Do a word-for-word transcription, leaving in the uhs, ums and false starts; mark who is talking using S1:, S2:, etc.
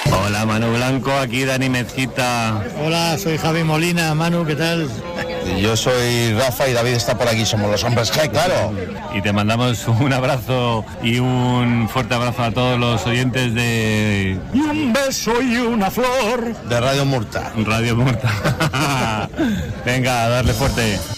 S1: Hola Manu Blanco, aquí Dani Mezquita.
S2: Hola, soy Javi Molina. Manu, ¿qué tal?
S3: Yo soy Rafa y David está por aquí, somos los hombres G, claro.
S1: Y te mandamos un abrazo y un fuerte abrazo a todos los oyentes de...
S2: Y un beso y una flor.
S3: De Radio Murta.
S1: Radio Murta. Venga, a darle fuerte.